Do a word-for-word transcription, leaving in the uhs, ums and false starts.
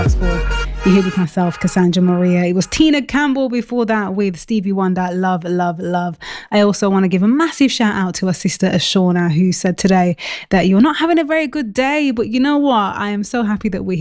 Dance Hall. You hear with myself, Cassandra Maria. It was Tina Campbell before that with Stevie Wonder, Love, Love, Love. I also want to give a massive shout out to our sister Ashona, who said today that you're not having a very good day, but you know what? I am so happy that we're